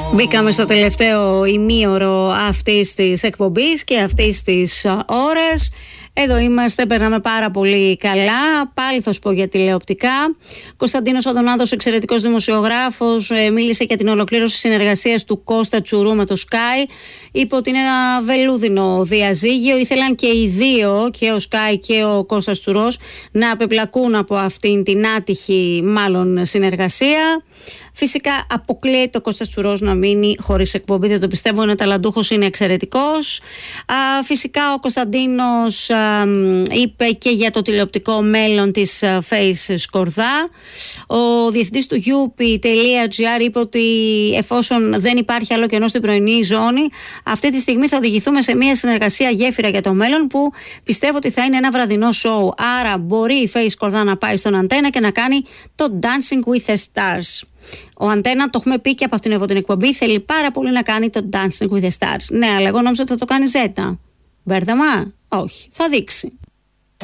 Μπήκαμε στο τελευταίο ημίωρο αυτής της εκπομπής και αυτής της ώρας. Εδώ είμαστε, περνάμε πάρα πολύ καλά. Πάλι θα σου πω για τηλεοπτικά. Κωνσταντίνος Αδωνάδος, εξαιρετικός δημοσιογράφος, μίλησε για την ολοκλήρωση συνεργασίας του Κώστα Τσουρού με το Sky. Είπε ότι είναι ένα βελούδινο διαζύγιο. Ήθελαν και οι δύο, και ο Sky και ο Κώστας Τσουρός, να απεπλακούν από αυτήν την άτυχη μάλλον συνεργασία. Φυσικά αποκλείεται ο Κώστας Τσουρός να μείνει χωρίς εκπομπή, δεν το πιστεύω, είναι ταλαντούχος, είναι εξαιρετικός. Φυσικά ο Κωνσταντίνος είπε και για το τηλεοπτικό μέλλον της Face Σκορδά. Ο διευθυντής του youpi.gr είπε ότι εφόσον δεν υπάρχει άλλο κενό στην πρωινή ζώνη, αυτή τη στιγμή θα οδηγηθούμε σε μια συνεργασία γέφυρα για το μέλλον που πιστεύω ότι θα είναι ένα βραδινό show. Άρα μπορεί η Face Σκορδά να πάει στον Αντένα και να κάνει το Dancing with the Stars. Ο Αντένα, το έχουμε πει και από αυτήν εδώ την εκπομπή, θέλει πάρα πολύ να κάνει το Dancing with the Stars. Ναι, αλλά εγώ νόμιζα ότι θα το κάνει Ζέτα. Μπέρδεμα? Όχι. Θα δείξει.